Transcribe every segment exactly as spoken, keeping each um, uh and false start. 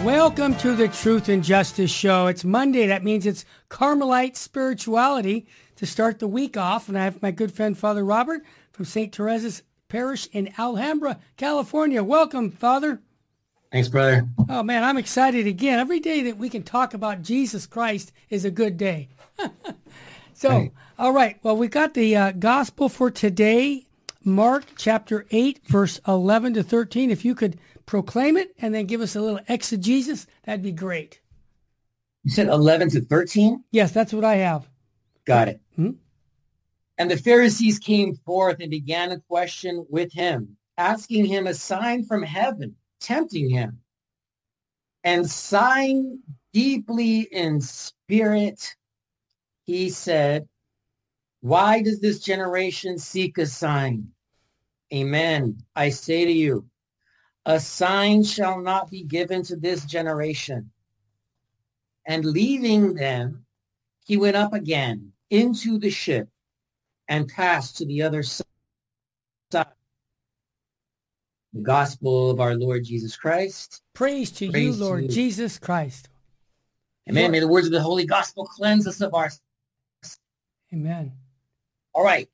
Welcome to the Truth and Justice Show. It's Monday. That means it's Carmelite spirituality to start the week off. And I have my good friend, Father Robert from Saint Teresa's Parish in Alhambra, California. Welcome, Father. Thanks, brother. Oh, man, I'm excited again. Every day that we can talk about Jesus Christ is a good day. so, right. all right. Well, we got the uh, gospel for today, Mark chapter eight, verse eleven to thirteen. If you could proclaim it and then give us a little exegesis, that'd be great. You said eleven to thirteen? Yes, that's what I have. Got it. Hmm? And the Pharisees came forth and began a question with him, asking him a sign from heaven, tempting him. And sighing deeply in spirit, he said, why does this generation seek a sign? Amen. I say to you, a sign shall not be given to this generation. And leaving them, he went up again into the ship and passed to the other side. The gospel of our Lord Jesus Christ. Praise to Praise you, Lord to you. Jesus Christ. Amen. Lord. May the words of the Holy Gospel cleanse us of our sins. Amen. All right.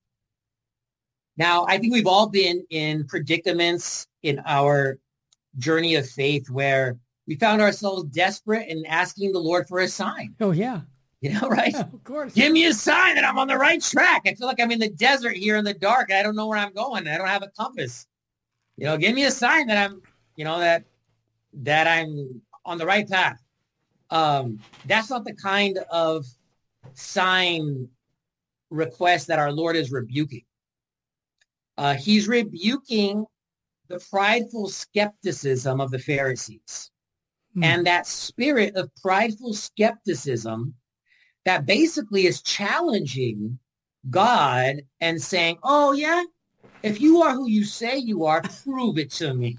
Now, I think we've all been in predicaments in our journey of faith where we found ourselves desperate and asking the Lord for a sign. Oh, yeah. You know, right? Yeah, of course. Give me a sign that I'm on the right track. I feel like I'm in the desert here in the dark. I don't know where I'm going. I don't have a compass. You know, give me a sign that I'm, you know, that that I'm on the right path. Um, that's not the kind of sign request that our Lord is rebuking. Uh, he's rebuking the prideful skepticism of the Pharisees. Hmm. And that spirit of prideful skepticism that basically is challenging God and saying, oh, yeah, if you are who you say you are, prove it to me.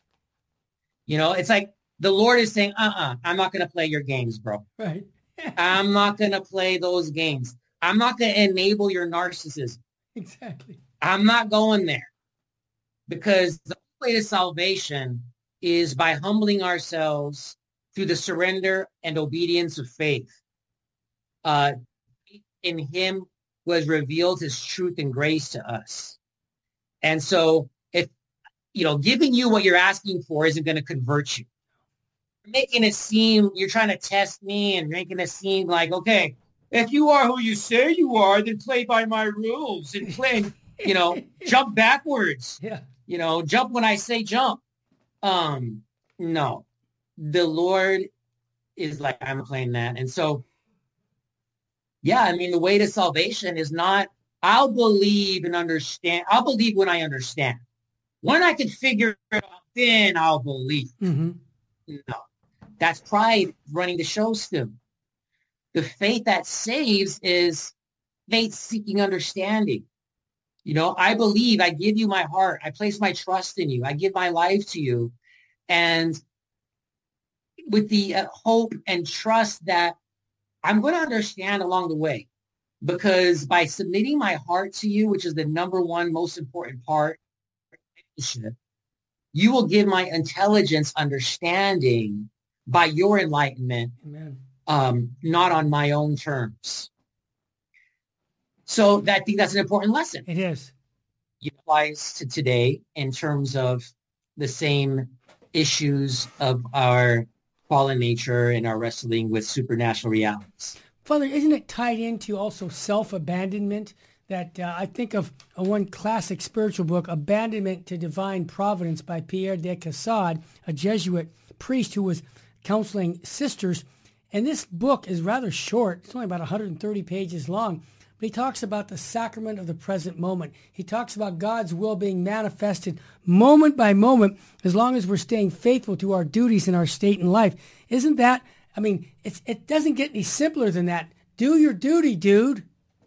You know, it's like the Lord is saying, uh-uh, I'm not going to play your games, bro. Right. I'm not going to play those games. I'm not going to enable your narcissism. Exactly. I'm not going there. Because the way to salvation is by humbling ourselves through the surrender and obedience of faith. Uh, in him was revealed his truth and grace to us. And so if, you know, giving you what you're asking for isn't going to convert you. You're making it seem, you're trying to test me and making it seem like, okay, if you are who you say you are, then play by my rules and play, you know, jump backwards. Yeah. You know, jump when I say jump. Um, no, the Lord is like, I'm playing that. And so, yeah, I mean, the way to salvation is not, I'll believe and understand. I'll believe when I understand. When I can figure it out, then I'll believe. Mm-hmm. No, that's pride running the show still. The faith that saves is faith seeking understanding. You know, I believe, I give you my heart. I place my trust in you. I give my life to you. And with the uh, hope and trust that I'm going to understand along the way. Because by submitting my heart to you, which is the number one most important part, you will give my intelligence understanding by your enlightenment, Amen. Um, not on my own terms. So that, I think that's an important lesson. It is. It applies to today in terms of the same issues of our fallen nature and our wrestling with supernatural realities. Father, isn't it tied into also self-abandonment? That uh, I think of uh, one classic spiritual book, Abandonment to Divine Providence by Pierre de Caussade, a Jesuit priest who was counseling sisters. And this book is rather short. It's only about one hundred thirty pages long. But he talks about the sacrament of the present moment. He talks about God's will being manifested moment by moment as long as we're staying faithful to our duties and our state in life. Isn't that, I mean, it's, it doesn't get any simpler than that. Do your duty, dude.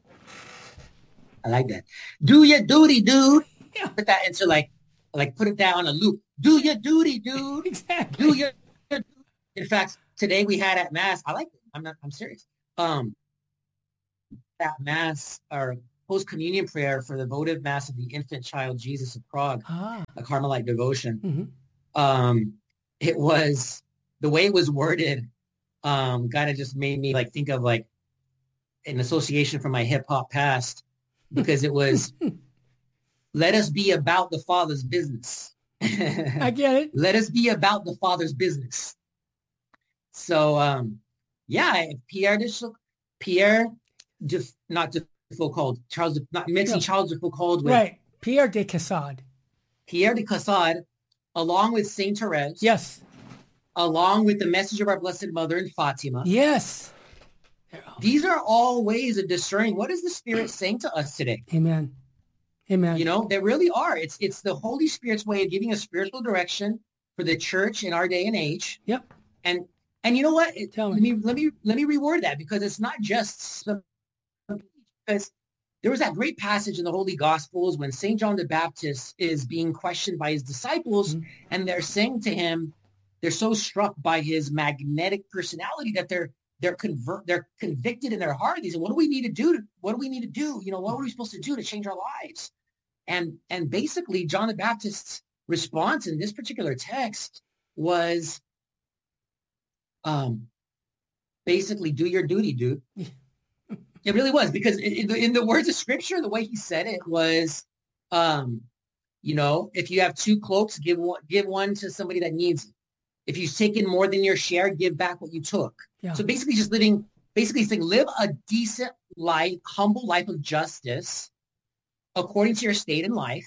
I like that. Do your duty, dude. Yeah. Put that into like, like put it down on a loop. Do your duty, dude. Exactly. Do your, your In fact, today we had at Mass, I like it. I'm not, I'm serious. Um, at Mass, our post-communion prayer for the votive Mass of the infant child Jesus of Prague, ah. a Carmelite devotion. Mm-hmm. Um, it was the way it was worded, um, kind of just made me like think of like an association from my hip hop past, because it was, let us be about the Father's business. I get it. Let us be about the Father's business. So, um, yeah, Pierre de Pierre, de, not de Foucauld, Charles, de, not mixing no. Charles de Foucauld with right, Pierre de Caussade. Pierre de Caussade, along with Saint Therese. Yes. Along with the Message of Our Blessed Mother and Fatima. Yes. These are all ways of discerning what is the Spirit saying to us today. Amen. Amen. You know, they really are. It's it's the Holy Spirit's way of giving us spiritual direction for the church in our day and age. Yep. And and you know what? It, Tell let me. me let me let me reword that, because it's not just some, because there was that great passage in the Holy Gospels when Saint John the Baptist is being questioned by his disciples, mm-hmm. and they're saying to him, they're so struck by his magnetic personality that they're they're convert they're convicted in their heart. They say, "What do we need to do? To, what do we need to do? You know, what are we supposed to do to change our lives?" And and basically, John the Baptist's response in this particular text was, um, basically, do your duty, dude. It really was, because in the, in the words of Scripture, the way he said it was, um, you know, if you have two cloaks, give one give one to somebody that needs it. If you've taken more than your share, give back what you took. Yeah. So basically just living, basically saying, live a decent life, humble life of justice according to your state in life.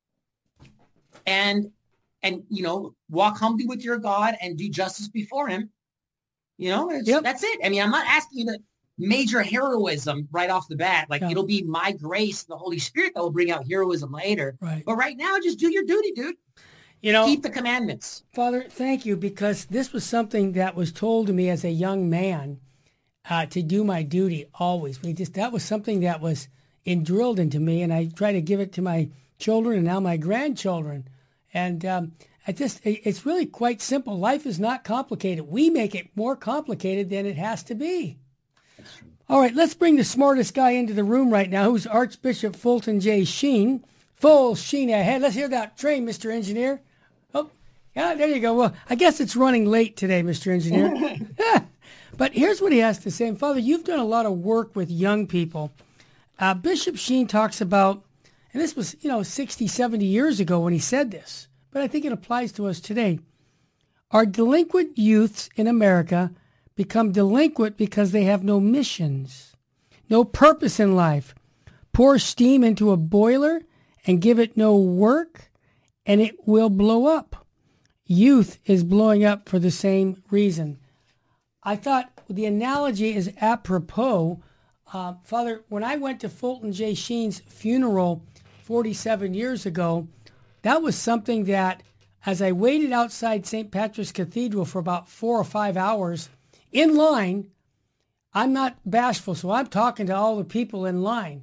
And, and, you know, walk humbly with your God and do justice before him. You know, it's, yep. that's it. I mean, I'm not asking you to major heroism right off the bat. Like, yeah. it'll be my grace, the Holy Spirit, that will bring out heroism later. Right. But right now, just do your duty, dude. You know, keep the commandments. Father, thank you, because this was something that was told to me as a young man, uh, to do my duty always. We just that was something that was drilled into me, and I try to give it to my children and now my grandchildren. And um, I just it's really quite simple. Life is not complicated. We make it more complicated than it has to be. All right, let's bring the smartest guy into the room right now, who's Archbishop Fulton J. Sheen. Full sheen ahead. Let's hear that train, Mister Engineer. Oh, yeah, there you go. Well, I guess it's running late today, Mister Engineer. But here's what he has to say. And Father, you've done a lot of work with young people. Uh, Bishop Sheen talks about, and this was, you know, sixty, seventy years ago when he said this, but I think it applies to us today. Our delinquent youths in America become delinquent because they have no missions, no purpose in life. Pour steam into a boiler and give it no work, and it will blow up. Youth is blowing up for the same reason. I thought the analogy is apropos. Uh, Father, when I went to Fulton J. Sheen's funeral forty-seven years ago, that was something that, as I waited outside Saint Patrick's Cathedral for about four or five hours in line, I'm not bashful, so I'm talking to all the people in line.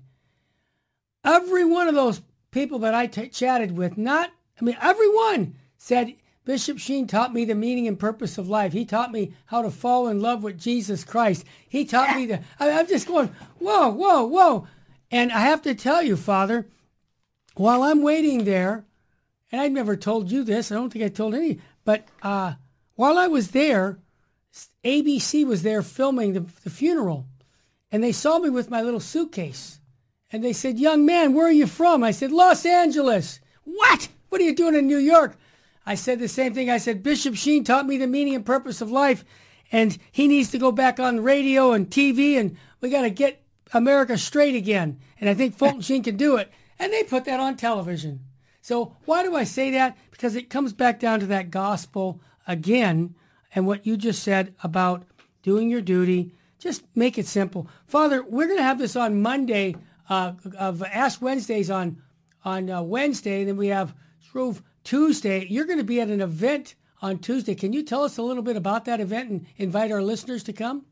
Every one of those people that I t- chatted with, not, I mean, everyone said, Bishop Sheen taught me the meaning and purpose of life. He taught me how to fall in love with Jesus Christ. He taught me to, I, I'm just going, whoa, whoa, whoa. And I have to tell you, Father, while I'm waiting there, and I've never told you this, I don't think I told any, but uh, while I was there, A B C was there filming the, the funeral, and they saw me with my little suitcase. And they said, young man, where are you from? I said, Los Angeles. What? What are you doing in New York? I said the same thing. I said, Bishop Sheen taught me the meaning and purpose of life, and he needs to go back on radio and T V, and we got to get America straight again. And I think Fulton Sheen can do it. And they put that on television. So why do I say that? Because it comes back down to that gospel again, and what you just said about doing your duty. Just make it simple. Father, we're going to have this on Monday, uh, of Ash Wednesdays on on uh, Wednesday, and then we have Shrove Tuesday. You're going to be at an event on Tuesday. Can you tell us a little bit about that event and invite our listeners to come?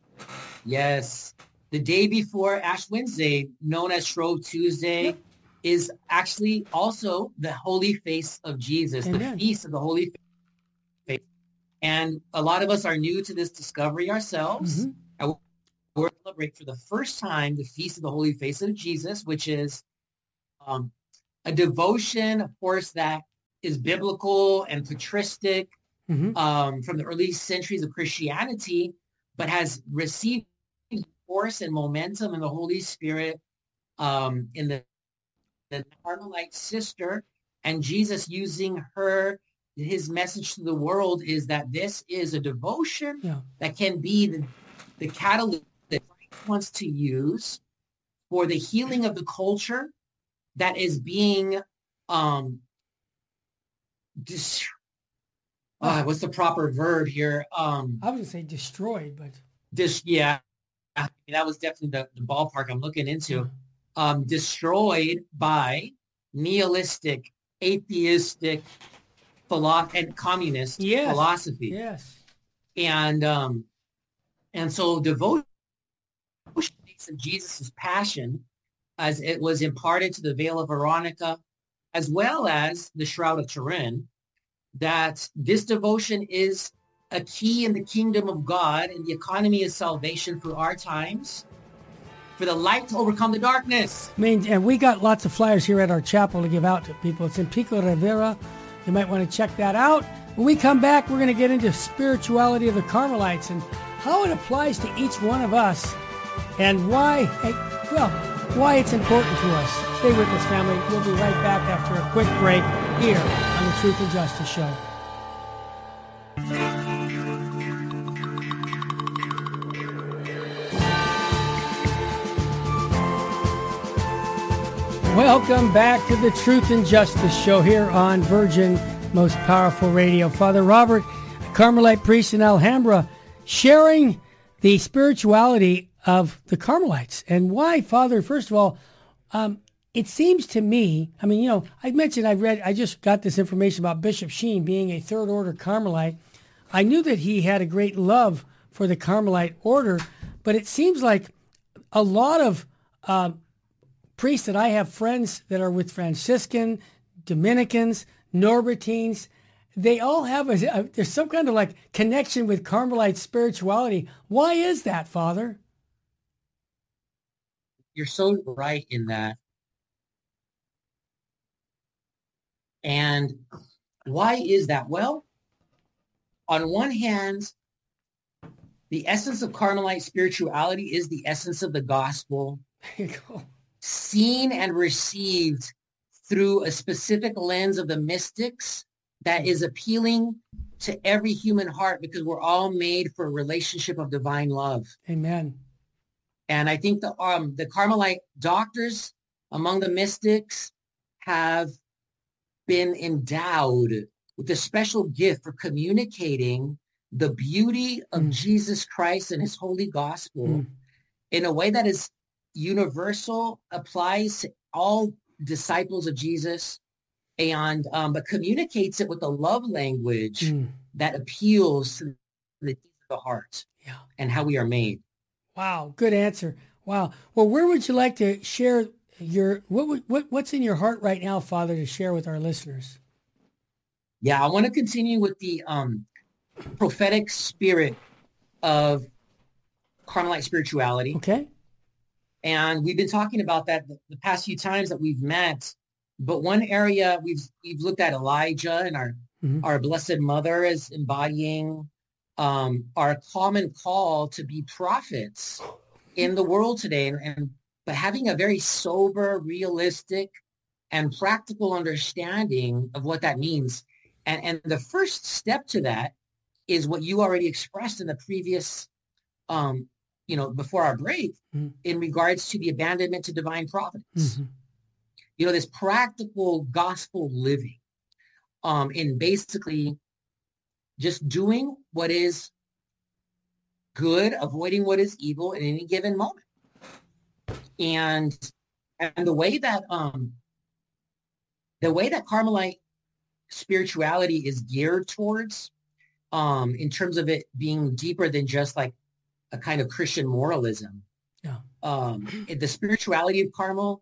Yes. The day before Ash Wednesday, known as Shrove Tuesday, yep. is actually also the Holy Face of Jesus, Amen. The Feast of the Holy Face. And a lot of us are new to this discovery ourselves. Mm-hmm. We're celebrating for the first time the Feast of the Holy Face of Jesus, which is um, a devotion, of course, that is biblical and patristic, Mm-hmm. um, from the early centuries of Christianity, but has received force and momentum in the Holy Spirit, um, in the, the Carmelite sister, and Jesus using her. His message to the world is that this is a devotion Yeah. that can be the, the catalyst that Christ wants to use for the healing of the culture that is being, um, dis- uh, what's the proper verb here? Um, I was going to say destroyed, but. This, yeah, that was definitely the, the ballpark I'm looking into. Yeah. Um, destroyed by nihilistic, atheistic, philo- and communist Yes. philosophy. Yes. And um, and so devotion to Jesus' passion, as it was imparted to the Veil of Veronica, as well as the Shroud of Turin, that this devotion is a key in the kingdom of God and the economy of salvation for our times, for the light to overcome the darkness. I mean, and we got lots of flyers here at our chapel to give out to people. It's in Pico Rivera. You might want to check that out. When we come back, we're going to get into spirituality of the Carmelites and how it applies to each one of us and why, well, why it's important to us. Stay with us, family. We'll be right back after a quick break here on the Truth and Justice Show. Welcome back to the Truth and Justice Show here on Virgin Most Powerful Radio. Father Robert, Carmelite priest in Alhambra, sharing the spirituality of the Carmelites. And why, Father, first of all, um, it seems to me, I mean, you know, I mentioned I've read, I just got this information about Bishop Sheen being a third order Carmelite. I knew that he had a great love for the Carmelite order, but it seems like a lot of uh, priests that I have friends that are with Franciscan, Dominicans, Norbertines, they all have a, a there's some kind of like connection with Carmelite spirituality. Why is that, Father? You're so right in that. And why is that? Well, on one hand, the essence of Carmelite spirituality is the essence of the gospel, There you go. seen and received through a specific lens of the mystics that is appealing to every human heart because we're all made for a relationship of divine love. Amen. And I think the um the Carmelite doctors among the mystics have been endowed with a special gift for communicating the beauty of Mm. Jesus Christ and his holy gospel Mm. in a way that is universal, applies to all disciples of Jesus, and um, but communicates it with a love language Mm. that appeals to the deep of the heart Yeah. and how we are made. Wow. Good answer. Wow. Well, where would you like to share your, what, would- what what's in your heart right now, Father, to share with our listeners? Yeah, I want to continue with the um, prophetic spirit of Carmelite spirituality. Okay. And we've been talking about that the, the past few times that we've met. But one area we've we've looked at Elijah and our Mhm. our Blessed Mother as embodying um, our common call to be prophets in the world today, and, and but having a very sober, realistic, and practical understanding of what that means. And and the first step to that is what you already expressed in the previous, um, you know, before our break, Mhm. in regards to the abandonment to divine providence. Mhm. You know, this practical gospel living, um, in basically just doing what is good, avoiding what is evil in any given moment. And and the way that um the way that Carmelite spirituality is geared towards, um, in terms of it being deeper than just like a kind of Christian moralism. Yeah. Um, the spirituality of Carmel,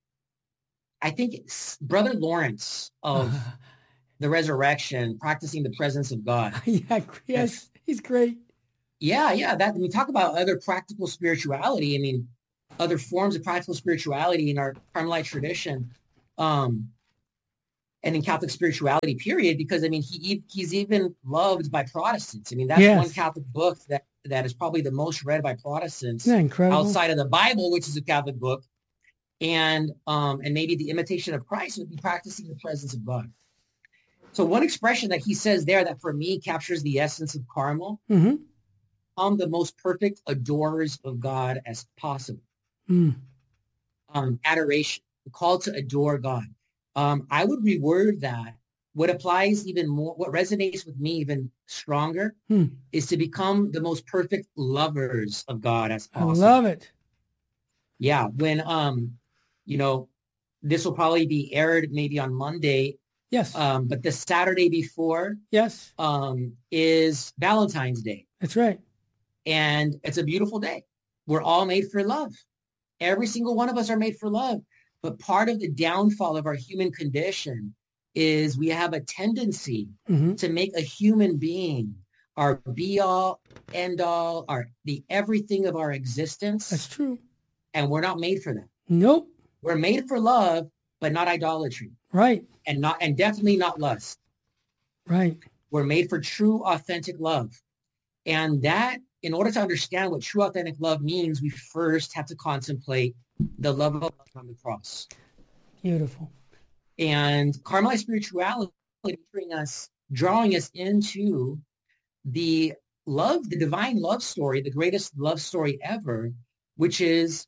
I think it's Brother Lawrence of the Resurrection, practicing the presence of God. yeah. Yes. He's great. Yeah, yeah. That when we talk about other practical spirituality, I mean, other forms of practical spirituality in our Carmelite tradition. Um, and in Catholic spirituality, period, because I mean, he he's even loved by Protestants. I mean, that's Yes. one Catholic book that, that is probably the most read by Protestants Isn't that incredible? outside of the Bible, which is a Catholic book. And um, and maybe the imitation of Christ would be practicing the presence of God. So one expression that he says there that for me captures the essence of Carmel, Mm-hmm. become the most perfect adorers of God as possible. Mm. Um, adoration, the call to adore God. Um, I would reword that. What applies even more, what resonates with me even stronger Hmm. is to become the most perfect lovers of God as I possible. love it. Yeah. When, um, you know, this will probably be aired maybe on Monday, Yes. um, but the Saturday before yes. um, is Valentine's Day. That's right. And it's a beautiful day. We're all made for love. Every single one of us are made for love. But part of the downfall of our human condition is we have a tendency Mm-hmm. to make a human being our be-all, end-all, our the everything of our existence. That's true. And we're not made for that. Nope. We're made for love, but not idolatry. Right. And not and definitely not lust. Right. We're made for true, authentic love. And that, in order to understand what true, authentic love means, we first have to contemplate the love of God on the cross. Beautiful. And Carmelite spirituality bringing us, drawing us into the love, the divine love story, the greatest love story ever, which is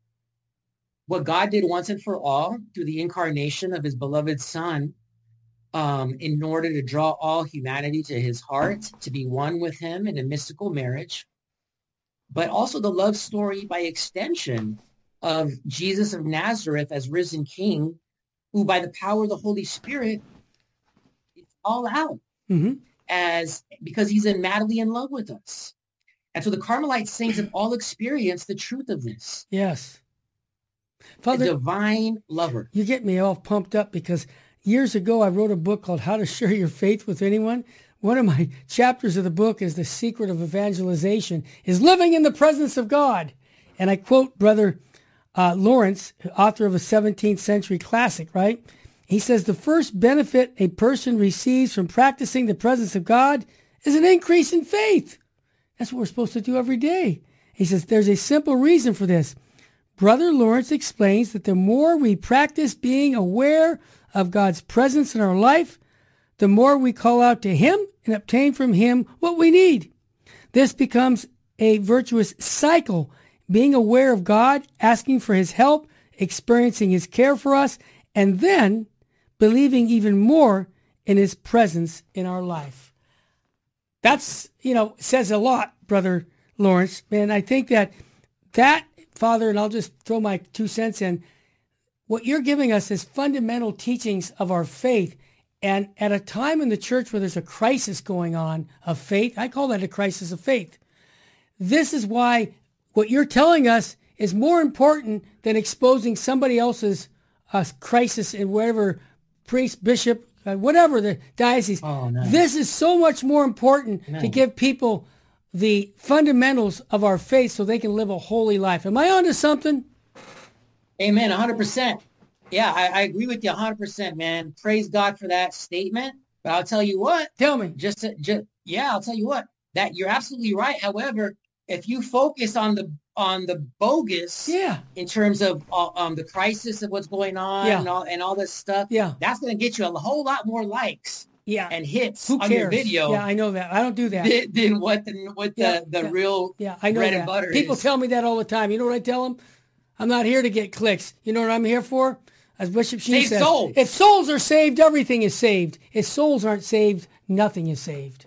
what God did once and for all through the incarnation of his beloved son, um, in order to draw all humanity to his heart, to be one with him in a mystical marriage, but also the love story by extension of Jesus of Nazareth as risen King, who by the power of the Holy Spirit is all out Mm-hmm. as because he's in madly in love with us. And so the Carmelite saints have all experienced the truth of this. Yes. A Father, divine lover. you get me all pumped up because years ago I wrote a book called How to Share Your Faith with Anyone. One of my chapters of the book is The Secret of Evangelization is living in the presence of God. And I quote Brother uh, Lawrence, author of a seventeenth century classic, right? He says, the first benefit a person receives from practicing the presence of God is an increase in faith. That's what we're supposed to do every day. He says, there's a simple reason for this. Brother Lawrence explains that the more we practice being aware of God's presence in our life, the more we call out to him and obtain from him what we need. This becomes a virtuous cycle, being aware of God, asking for his help, experiencing his care for us, and then believing even more in his presence in our life. That's, you know, says a lot, Brother Lawrence. And I think that that, Father, and I'll just throw my two cents in, what you're giving us is fundamental teachings of our faith. And at a time in the church where there's a crisis going on of faith, I call that a crisis of faith. This is why what you're telling us is more important than exposing somebody else's uh, crisis in whatever priest, bishop, uh, whatever the diocese. Oh, no. This is so much more important No. to give people the fundamentals of our faith so they can live a holy life. Am I onto something? Amen. one hundred percent. Yeah, I, I agree with you one hundred percent, man. Praise God for that statement. But I'll tell you what, Tell me. just, to, just yeah, I'll tell you what, that you're absolutely right. However, if you focus on the on the bogus Yeah. in terms of uh, um the crisis of what's going on Yeah. and all and all this stuff, Yeah. that's going to get you a whole lot more likes Yeah. and hits Who on cares? your video Yeah, I know that. I don't do that. than, than what the what the, Yeah, the yeah. real Yeah, I know bread that. and butter People is. tell me that all the time. You know what I tell them? I'm not here to get clicks. You know what I'm here for? As Bishop Sheen Save says, souls. if souls are saved, everything is saved. If souls aren't saved, nothing is saved.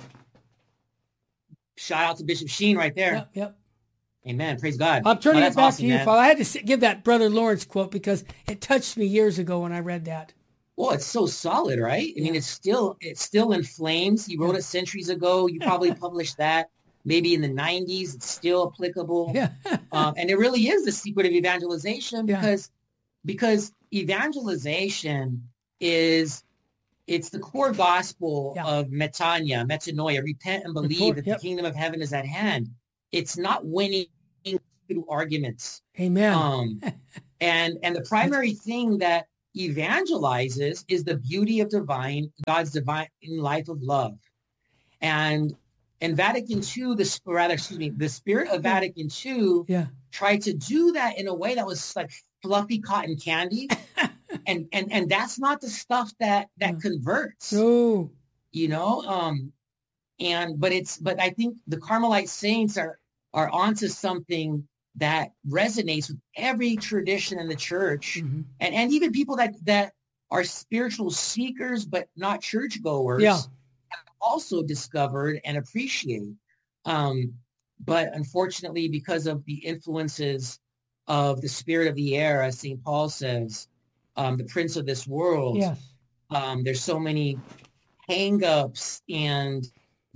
Shout out to Bishop Sheen right there. Yep, yep. Amen. Praise God. I'm turning Well, it that's back awesome, to you, man. Father. I had to s- give that Brother Lawrence quote because it touched me years ago when I read that. Well, it's so solid, right? I mean, Yeah. it's still it's still in flames. He wrote Yeah. it centuries ago. You probably published that maybe in the nineties. It's still applicable. Yeah. um, and it really is the secret of evangelization Yeah. because because evangelization is it's the core gospel Yeah. of metanoia, metanoia, repent and believe Report, that yep. the kingdom of heaven is at hand. It's not winning through arguments. Amen. Um, and and the primary thing that evangelizes is the beauty of divine, God's divine life of love. And in Vatican two, the or rather, excuse me, the spirit of Vatican two yeah. tried to do that in a way that was like fluffy cotton candy. and, and, and that's not the stuff that, that yeah. converts, no. you know? Um, and, but it's, but I think the Carmelite saints are, are onto something that resonates with every tradition in the church, mm-hmm. and, and even people that, that are spiritual seekers, but not churchgoers, yeah. have also discovered and appreciate. Um, but unfortunately, because of the influences of the spirit of the air, as Saint Paul says, um, the prince of this world, yes. um, there's so many hang-ups and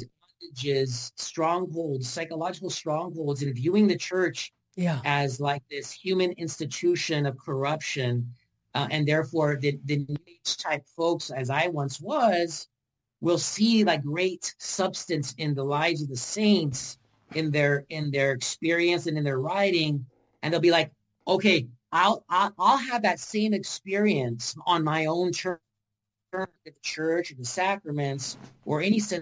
strongholds, psychological strongholds, in viewing the church yeah. as like this human institution of corruption. Uh, and therefore, the, the New Age type folks, as I once was, will see like great substance in the lives of the saints, in their in their experience and in their writing. And they'll be like, okay, I'll, I'll, I'll have that same experience on my own church, the church, or the sacraments, or any sense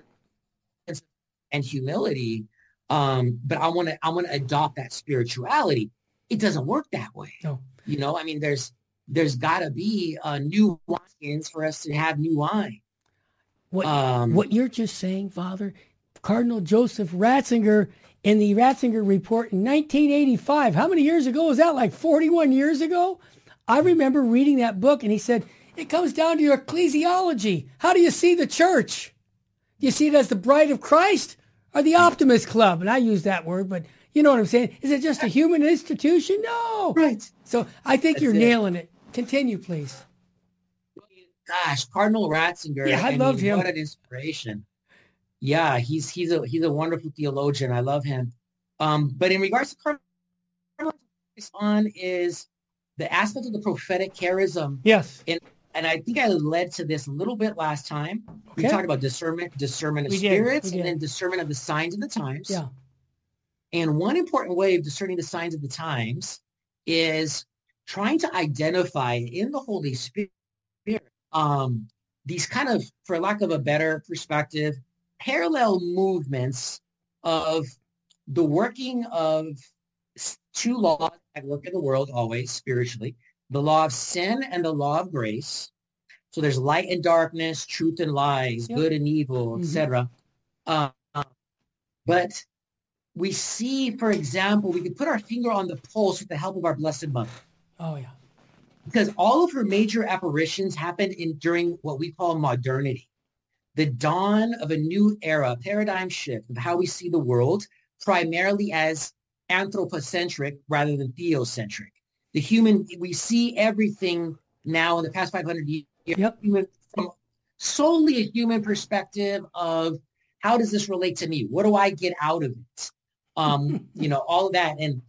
and humility, um, but I want to I want to adopt that spirituality. It doesn't work that way. No. You know, I mean, there's there's got to be uh, new wineskins for us to have new wine. What um, what you're just saying, Father, Cardinal Joseph Ratzinger in the Ratzinger Report in nineteen eighty-five. How many years ago was that? Like forty-one years ago? I remember reading that book, and he said it comes down to your ecclesiology. How do you see the church? Do you see it as the bride of Christ or the optimist club? And I use that word, but you know what I'm saying. Is it just a human institution? No. Right. So I think That's you're it. nailing it. Continue, please. Gosh, Cardinal Ratzinger. Yeah, I, I love mean, him. What an inspiration. Yeah, he's he's a he's a wonderful theologian. I love him. Um, but in regards to Cardinal, on is the aspect of the prophetic charism. Yes. In And I think I led to this a little bit last time. We okay. talked about discernment, discernment of we spirits, did. We and did. then discernment of the signs of the times. Yeah. And one important way of discerning the signs of the times is trying to identify in the Holy Spirit um, these kind of, for lack of a better perspective, parallel movements of the working of two laws that work in the world always spiritually. The law of sin and the law of grace. So there's light and darkness, truth and lies, yep. good and evil, mm-hmm. et cetera. Uh, but we see, for example, we can put our finger on the pulse with the help of our Blessed Mother. Oh, yeah. Because all of her major apparitions happened in during what we call modernity, the dawn of a new era, paradigm shift of how we see the world, primarily as anthropocentric rather than theocentric. The human, we see everything now in the past five hundred years yep. human, from solely a human perspective of how does this relate to me? What do I get out of it? Um, you know, all of that. And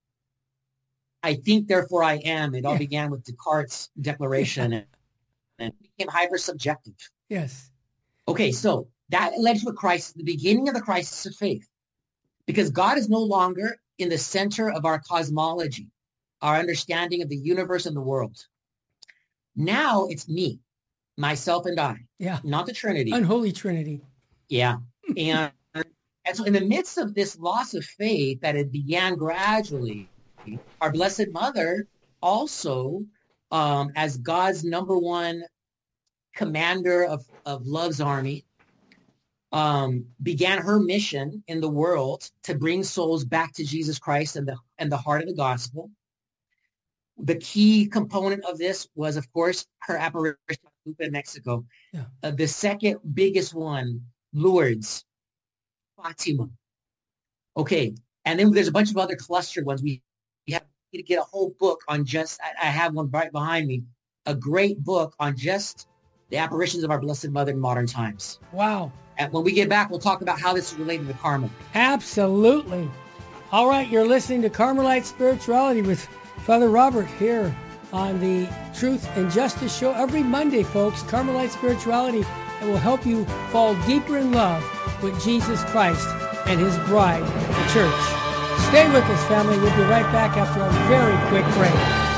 I think, therefore I am. It all yeah. began with Descartes' declaration and, and became hyper-subjective. Yes. Okay, so that led to a crisis, the beginning of the crisis of faith, because God is no longer in the center of our cosmology, our understanding of the universe and the world. Now it's me, myself and I. Yeah. Not the Trinity. Unholy Trinity. Yeah. And, and so in the midst of this loss of faith that it began gradually, our Blessed Mother also, um, as God's number one commander of, of love's army, um, began her mission in the world to bring souls back to Jesus Christ and the and the heart of the gospel. The key component of this was, of course, her apparition in Mexico. Yeah. Uh, the second biggest one, Lourdes, Fatima. Okay, and then there's a bunch of other clustered ones. We, we have to get a whole book on just, I, I have one right behind me, a great book on just the apparitions of our Blessed Mother in modern times. Wow. And when we get back, we'll talk about how this is related to Carmel. Absolutely. All right, you're listening to Carmelite Spirituality with Father Robert here on the Truth and Justice Show every Monday, folks. Carmelite Spirituality that will help you fall deeper in love with Jesus Christ and his bride, the church. Stay with us, family. We'll be right back after a very quick break.